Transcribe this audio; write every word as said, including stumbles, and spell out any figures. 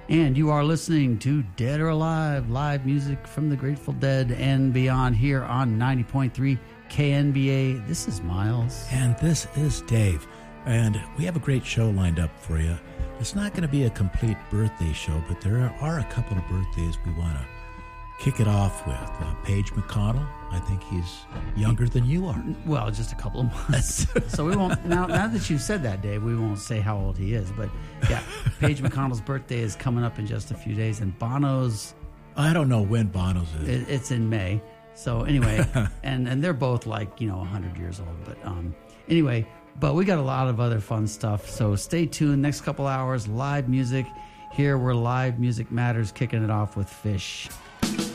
And you are listening to Dead or Alive, live music from the Grateful Dead and beyond here on ninety point three K N B A. This is Miles. And this is Dave. And we have a great show lined up for you. It's not going to be a complete birthday show, but there are a couple of birthdays we want to kick it off with. Uh, Paige McConnell, I think he's younger than you are. Well, just a couple of months. So we won't, now, now that you've said that, Dave, we won't say how old he is. But yeah, Paige McConnell's birthday is coming up in just a few days. And Bono's... I don't know when Bono's is. It, it's in May. So anyway, and, and they're both like, you know, one hundred years old. But um, anyway, but we got a lot of other fun stuff. So stay tuned. Next couple hours, live music. Here where live music matters, kicking it off with Fish.